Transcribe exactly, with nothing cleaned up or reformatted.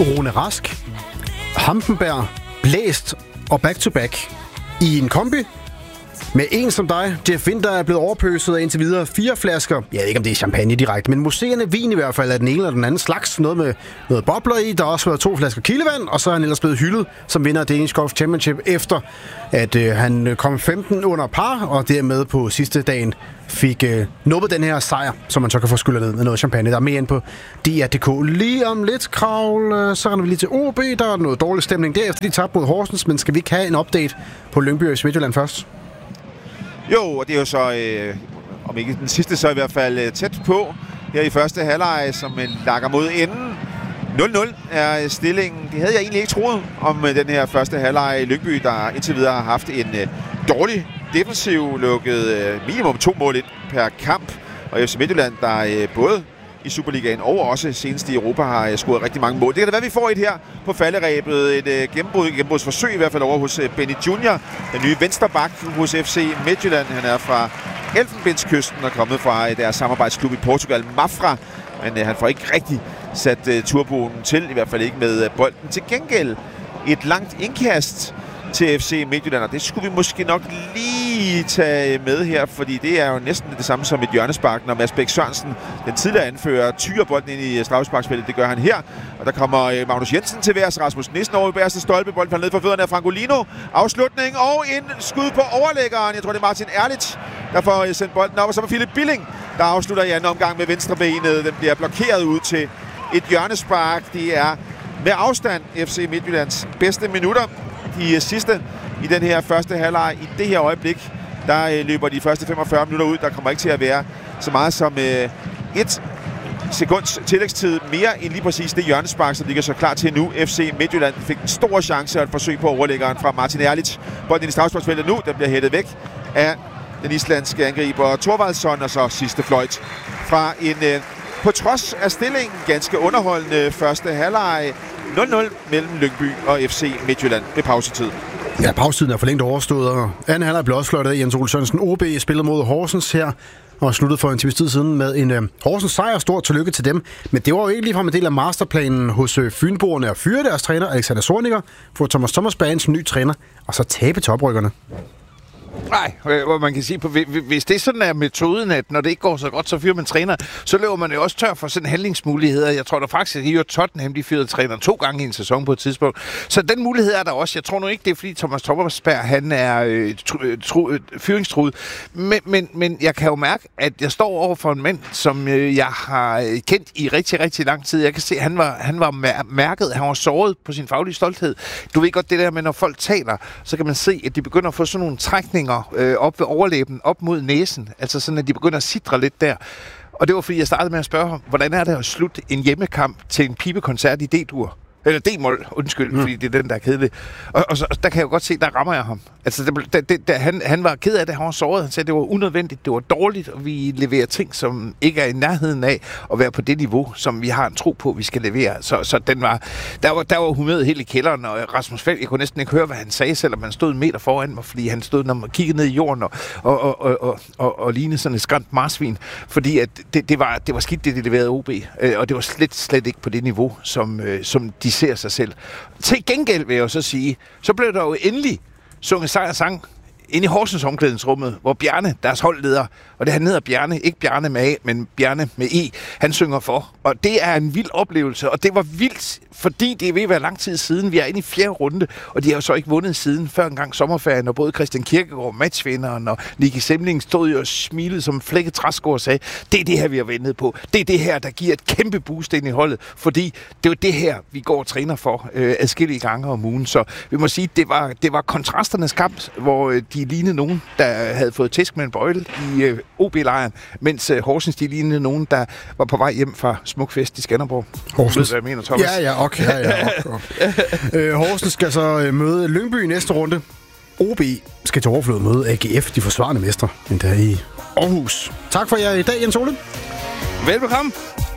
Rune Rask, Hampenberg, Blæst og back-to-back i en kombi med en som dig. Jeff Vind, der er blevet overpøset af indtil videre fire flasker. Jeg ved ikke, om det er champagne direkte, men museerne vin i hvert fald er den ene eller den anden slags. Noget med noget bobler i. Der har også været to flasker kildevand, og så er han ellers blevet hyldet som vinder af Danish Golf Championship, efter at øh, han kom femten under par, og dermed på sidste dagen fik øh, nubbet den her sejr, som man så kan få skyllet ned med noget champagne. Der er mere ind på D R punktum d k. Lige om lidt, Kravl, øh, så render vi lige til O B. Der er noget dårlig stemning derefter. De tabte mod Horsens, men skal vi ikke have en update på Lyngby og Midtjylland først? Jo, og det er jo så, øh, om ikke den sidste, så i hvert fald øh, tæt på her i første halvleg, som øh, lakker mod enden. nul nul er stillingen. Det havde jeg egentlig ikke troet om øh, den her første halvleg i Lyngby, der indtil videre har haft en øh, dårlig defensiv, lukket øh, minimum to mål ind per kamp. Og F C Midtjylland, der øh, både i Superligaen og også senest i Europa har uh, scoret rigtig mange mål. Det kan da være, vi får et her på falderæbet. Et uh, gennembrud, et gennembrudsforsøg i hvert fald over hos uh, Benny Junior, den nye vensterbak hos F C Midtjylland. Han er fra Elfenbenskysten og kommet fra uh, deres samarbejdsklub i Portugal, Mafra. Men uh, han får ikke rigtig sat uh, turboen til, i hvert fald ikke med uh, bolden. Til gengæld et langt indkast til F C Midtjylland, og det skulle vi måske nok lige tage med her, fordi det er jo næsten det samme som et hjørnespark, når Mads Bæk Sørensen, den tidligere anfører, tyrer bolden ind i straffesparksfeltet. Det gør han her, og der kommer Magnus Jensen til værs. Rasmus Nissen over i bagerste stolpe. Bolden falder ned for fødderne af Francolino. Afslutning og en skud på overlæggeren. Jeg tror, det er Martin Erlich, der får sendt bolden op, og så er Philip Billing, der afslutter i anden omgang med venstrebenet. Den bliver blokeret ud til et hjørnespark. Det er med afstand F C Midtjyllands bedste minutter. De sidste i den her første halvleg. I det her øjeblik, der øh, løber de første femogfyrre minutter ud. Der kommer ikke til at være så meget som øh, et sekunds tillægstid mere end lige præcis det hjørnespark, som ligger så klar til nu. F C Midtjylland fik en stor chance og et forsøg på overlæggeren fra Martin Erlich. Bolden i straffesparksfeltet nu, den bliver hættet væk af den islandske angriber Thorvaldsson, og så sidste fløjt fra en øh, på trods af stillingen ganske underholdende første halvleg. nul nul mellem Lyngby og F C Midtjylland ved pausetid. Ja, pausetiden er for længe overstået, og anden halvleg blev også fløjtet af Jens Ole Sørensen. O B spillede mod Horsens her, og sluttede for en times tid siden med en øh, Horsens sejr. Stort tillykke til dem. Men det var jo ikke ligefrem en del af masterplanen hos øh, Fynboerne at fyre deres træner, Alexander Zorniger, få Thomas Thomas Bagen som ny træner, og så tabe til oprykkerne. Nej, hvor man kan sige, på, hvis det sådan er metoden, at når det ikke går så godt, så fyrer man træner, så løber man jo også tør for sådan handlingsmuligheder. Jeg tror da faktisk, at de Tottenham, de fyrede træner to gange i en sæson på et tidspunkt. Så den mulighed er der også. Jeg tror nu ikke, det er fordi Thomas Thomasberg, han er øh, tru, fyringstruet. Men, men, men jeg kan jo mærke, at jeg står over for en mand, som øh, jeg har kendt i rigtig, rigtig lang tid. Jeg kan se, at han var, han var mærket, han var såret på sin faglige stolthed. Du ved godt det der med, når folk taler, så kan man se, at de begynder at få sådan nogle trækninger Øh, op ved overlæben, op mod næsen. Altså sådan, at de begynder at sidre lidt der. Og det var, fordi jeg startede med at spørge ham, hvordan er det at slutte en hjemmekamp til en pibekoncert i D-dur? Eller D-mol, undskyld, mm. fordi det er den, der er kedelig. Og, og så, der kan jeg jo godt se, der rammer jeg ham. Altså, det, det, det, han, han var ked af det, han var såret. Han sagde, det var unødvendigt, det var dårligt, og vi leverer ting, som ikke er i nærheden af at være på det niveau, som vi har en tro på, vi skal levere. Så, så den var, der var, der var humøret helt i kælderen, og Rasmus Feld, jeg kunne næsten ikke høre, hvad han sagde, selvom han stod en meter foran mig, fordi han stod, når man kiggede ned i jorden, og, og, og, og, og, og, og lignede sådan et skræmt marsvin, fordi at det, det, var, det var skidt, det de leverede O B, og det var slet, slet ikke på det niveau, som, som de ser sig selv. Til gengæld vil jeg jo så sige, så blev der jo endelig sunget sejrsang inde i Horsens omklædningsrummet, hvor Bjarne, deres holdleder, og det han hedder Bjarne, ikke Bjarne med A, men Bjarne med E, han synger for. Og det er en vild oplevelse, og det var vildt, fordi det er ved at være lang tid siden. Vi er inde i fjerde runde, og de har jo så ikke vundet siden før en gang sommerferien, og både Christian Kierkegaard, matchvinderen, og Nicky Semling stod jo og smilede som flækket træsko og sagde, det er det her, vi har ventet på. Det er det her, der giver et kæmpe boost ind i holdet, fordi det er jo det her, vi går og træner for øh, adskillige gange om ugen. Så vi må sige, det var, det var kontrasternes kamp, hvor øh, de lignede nogen, der havde fået tæsk med en bøjle i øh, O B-lejren, mens øh, Horsens, de lignede nogen, der var på vej hjem fra Smukfest i Skanderborg. Horsens. Ved, hvad jeg mener, Thomas? Ja, ja, okay. Ja, ja, okay. øh, Horsens skal så øh, møde Lyngby i næste runde. O B skal til overflod møde A G F, de forsvarende mestre, endda i Aarhus. Tak for jer i dag, Jens Ole. Velbekomme.